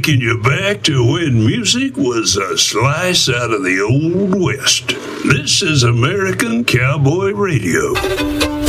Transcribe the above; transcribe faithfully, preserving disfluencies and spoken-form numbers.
taking you back to when music was a slice out of the Old West. This is American Cowboy Radio.